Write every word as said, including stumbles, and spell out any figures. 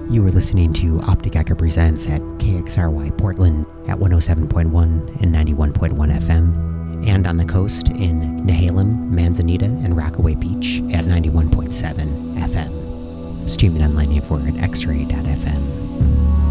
You are listening to Optic Echo Presents at K X R Y Portland at one oh seven point one and ninety-one point one F M, and on the coast in Nehalem, Manzanita, and Rockaway Beach at ninety-one point seven F M. Streaming online for at x ray dot f m.